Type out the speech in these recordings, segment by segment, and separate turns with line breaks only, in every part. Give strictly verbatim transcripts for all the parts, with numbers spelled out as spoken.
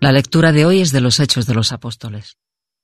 La lectura de hoy es de los Hechos de los Apóstoles.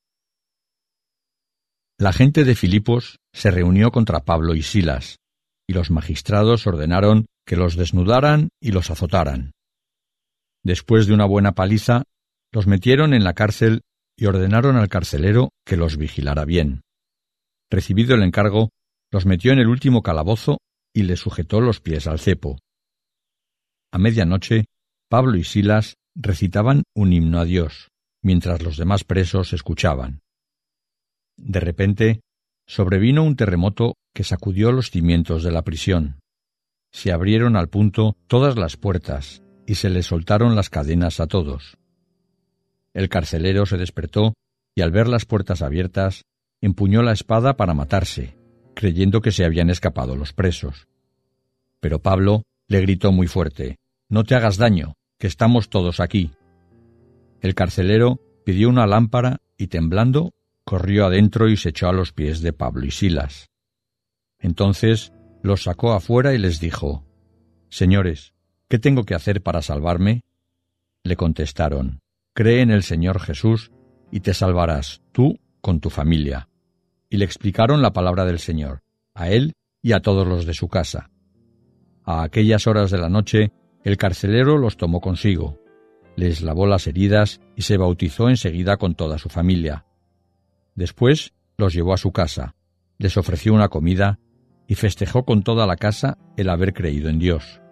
La gente de Filipos se reunió contra Pablo y Silas, y los magistrados ordenaron que los desnudaran y los azotaran. Después de una buena paliza, los metieron en la cárcel y ordenaron al carcelero que los vigilara bien. Recibido el encargo, los metió en el último calabozo y les sujetó los pies al cepo. A medianoche, Pablo y Silas recitaban un himno a Dios, mientras los demás presos escuchaban. De repente, sobrevino un terremoto que sacudió los cimientos de la prisión. Se abrieron al punto todas las puertas y se les soltaron las cadenas a todos. El carcelero se despertó y, al ver las puertas abiertas, empuñó la espada para matarse, creyendo que se habían escapado los presos. Pero Pablo le gritó muy fuerte: «No te hagas daño, que estamos todos aquí». El carcelero pidió una lámpara y, temblando, corrió adentro y se echó a los pies de Pablo y Silas. Entonces los sacó afuera y les dijo: «Señores, ¿qué tengo que hacer para salvarme?». Le contestaron: «Cree en el Señor Jesús y te salvarás, tú con tu familia». Y le explicaron la palabra del Señor, a él y a todos los de su casa. A aquellas horas de la noche, el carcelero los tomó consigo, les lavó las heridas y se bautizó enseguida con toda su familia. Después los llevó a su casa, les ofreció una comida y festejó con toda la casa el haber creído en Dios.